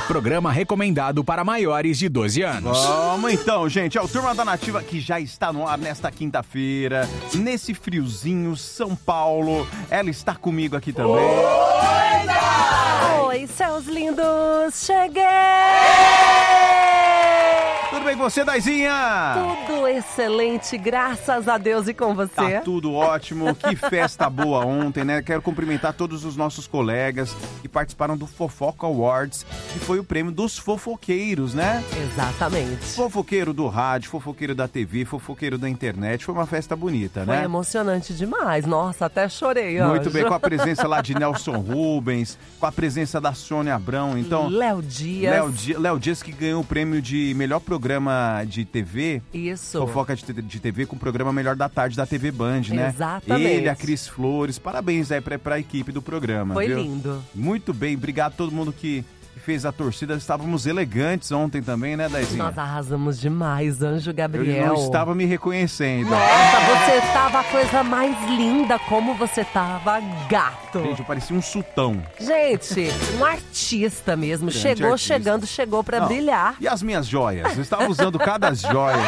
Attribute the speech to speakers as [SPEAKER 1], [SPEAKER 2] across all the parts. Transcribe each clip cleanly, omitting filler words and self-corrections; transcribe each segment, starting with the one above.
[SPEAKER 1] Programa recomendado para maiores de 12 anos.
[SPEAKER 2] Vamos então, gente. É o Turma da Nativa que já está no ar nesta quinta-feira. Nesse friozinho, São Paulo. Ela está comigo aqui também.
[SPEAKER 3] Oi, seus lindos. Cheguei!
[SPEAKER 2] Tudo bem com você, Daizinha?
[SPEAKER 3] Tudo excelente, graças a Deus, e com você?
[SPEAKER 2] Tá tudo ótimo, que festa boa ontem, né? Quero cumprimentar todos os nossos colegas que participaram do Fofoca Awards, que foi o prêmio dos fofoqueiros, né?
[SPEAKER 3] Exatamente.
[SPEAKER 2] Fofoqueiro do rádio, fofoqueiro da TV, fofoqueiro da internet, foi uma festa bonita,
[SPEAKER 3] Foi
[SPEAKER 2] né?
[SPEAKER 3] emocionante demais, nossa, até chorei, Anjo.
[SPEAKER 2] Muito bem, com a presença lá de Nelson Rubens, com a presença da Sônia Abrão, então...
[SPEAKER 3] Léo Dias.
[SPEAKER 2] Léo Dias que ganhou o prêmio de melhor programa de TV.
[SPEAKER 3] Isso.
[SPEAKER 2] Fofoca de TV com o programa Melhor da Tarde da TV Band, né?
[SPEAKER 3] Exatamente.
[SPEAKER 2] Ele, a Cris Flores, parabéns aí pra equipe do programa,
[SPEAKER 3] Foi
[SPEAKER 2] viu?
[SPEAKER 3] lindo.
[SPEAKER 2] Muito bem, obrigado a todo mundo que fez a torcida. Estávamos elegantes ontem também, né, Daizinha?
[SPEAKER 3] Nós arrasamos demais, Anjo Gabriel.
[SPEAKER 2] Eu não estava me reconhecendo.
[SPEAKER 3] Nossa, você tava a coisa mais linda, como você tava, gato.
[SPEAKER 2] Gente, eu parecia um sultão.
[SPEAKER 3] Gente, um artista mesmo.
[SPEAKER 2] Grande
[SPEAKER 3] Chegou
[SPEAKER 2] artista.
[SPEAKER 3] chegando, chegou pra
[SPEAKER 2] Não,
[SPEAKER 3] brilhar.
[SPEAKER 2] E as minhas joias? Eu estava usando cada joia.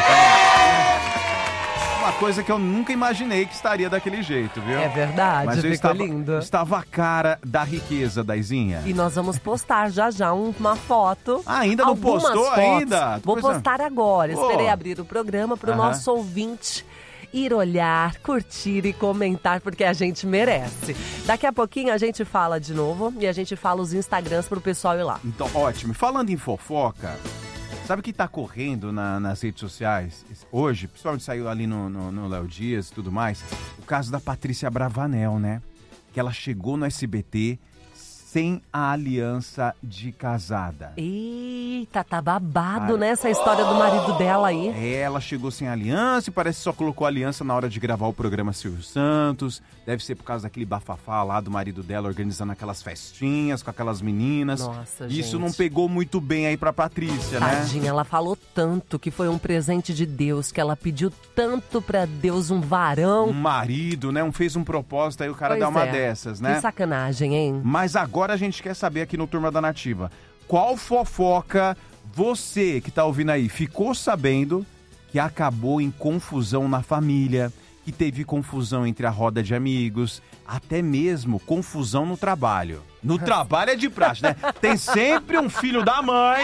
[SPEAKER 2] Tá? Uma coisa que eu nunca imaginei que estaria daquele jeito, viu?
[SPEAKER 3] É verdade,
[SPEAKER 2] Mas eu
[SPEAKER 3] ficou lindo.
[SPEAKER 2] Estava a cara da riqueza, Daizinha.
[SPEAKER 3] E nós vamos postar já uma foto.
[SPEAKER 2] Ah, ainda não
[SPEAKER 3] Algumas
[SPEAKER 2] postou
[SPEAKER 3] fotos.
[SPEAKER 2] ainda?
[SPEAKER 3] Vou
[SPEAKER 2] Coisa-
[SPEAKER 3] postar agora.
[SPEAKER 2] Pô.
[SPEAKER 3] Esperei abrir o programa para o
[SPEAKER 2] Aham.
[SPEAKER 3] nosso ouvinte ir olhar, curtir e comentar, porque a gente merece. Daqui a pouquinho a gente fala de novo e a gente fala os Instagrams pro pessoal ir lá.
[SPEAKER 2] Então, ótimo. Falando em fofoca, sabe o que tá correndo nas redes sociais? Hoje, principalmente saiu ali no Léo Dias e tudo mais, o caso da Patrícia Bravanel, né? Que ela chegou no SBT sem a aliança de casada.
[SPEAKER 3] Eita, tá babado,
[SPEAKER 2] Cara.
[SPEAKER 3] né, essa história do marido dela aí.
[SPEAKER 2] Ela chegou sem aliança e parece que só colocou aliança na hora de gravar o programa Silvio Santos. Deve ser por causa daquele bafafá lá do marido dela organizando aquelas festinhas com aquelas meninas.
[SPEAKER 3] Nossa,
[SPEAKER 2] Isso
[SPEAKER 3] gente.
[SPEAKER 2] não pegou muito bem aí pra Patrícia, né?
[SPEAKER 3] Tadinha, ela falou tanto que foi um presente de Deus, que ela pediu tanto pra Deus um varão.
[SPEAKER 2] Um marido, né? Fez um propósito, aí o cara
[SPEAKER 3] Pois
[SPEAKER 2] dá uma
[SPEAKER 3] é.
[SPEAKER 2] dessas, né?
[SPEAKER 3] Que sacanagem, hein?
[SPEAKER 2] Mas agora a gente quer saber aqui no Turma da Nativa, qual fofoca você que tá ouvindo aí ficou sabendo que acabou em confusão na família, que teve confusão entre a roda de amigos, até mesmo confusão no trabalho. No trabalho é de praxe, né? Tem sempre um filho da mãe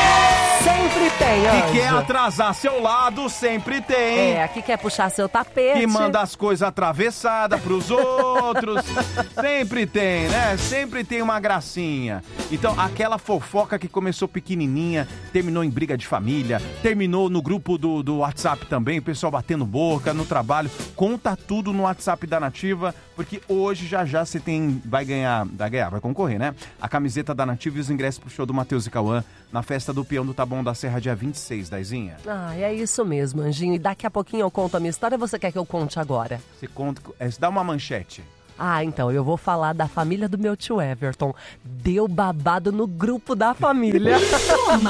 [SPEAKER 3] Sempre tem,
[SPEAKER 2] que
[SPEAKER 3] Anjo.
[SPEAKER 2] quer atrasar seu lado, sempre tem.
[SPEAKER 3] É, aqui quer puxar seu tapete.
[SPEAKER 2] Que manda as coisas atravessadas pros outros. Sempre tem, né? Sempre tem uma gracinha. Então, aquela fofoca que começou pequenininha, terminou em briga de família, terminou no grupo do WhatsApp também, o pessoal batendo boca no trabalho. Conta tudo no WhatsApp da Nativa, porque hoje já você vai concorrer, né? A camiseta da Nativa e os ingressos pro show do Matheus e Cauã na festa do Peão do Taboão da Serra, dia 26, Daizinha.
[SPEAKER 3] Ah, é isso mesmo, Anjinho. E daqui a pouquinho eu conto a minha história, você quer que eu conte agora?
[SPEAKER 2] Você conta, dá uma manchete.
[SPEAKER 3] Ah, então, eu vou falar da família do meu tio Everton. Deu babado no grupo da família.